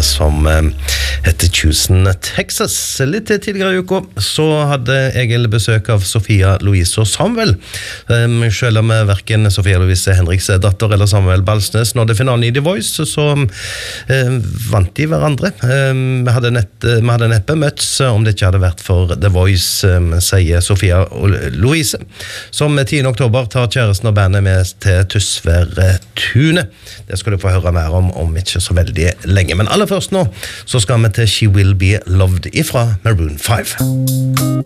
som heter Tusen Texas. Litt tidligere I uka så hadde Egil besøk av Sofia Louise og Samuel. Selv om hverken Sofia Louise Henriks datter eller Samuel Balsnes nådde finalen I The Voice, så vant de hverandre. Vi hadde neppe møtts om det ikke hadde vært for The Voice, sier Sofia Louise, som 10. oktober tar kjæresten og bandet med til Tysværtunet. Det skal du få høre mer om ikke så veldig lenge. Men aller først nå, så skal vi til She Will Be Loved ifra Maroon 5.